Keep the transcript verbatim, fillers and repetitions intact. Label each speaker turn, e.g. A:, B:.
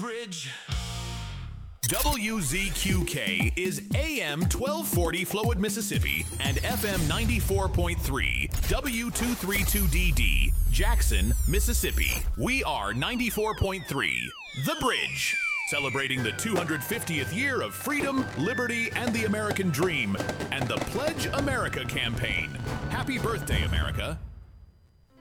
A: Bridge.
B: W Z Q K is A M twelve forty Flowood, Mississippi, and F M ninety-four point three W two thirty-two D D, Jackson, Mississippi. We are ninety-four point three, The Bridge, celebrating the two hundred fiftieth year of freedom, liberty, and the American dream, and the Pledge America campaign. Happy birthday, America.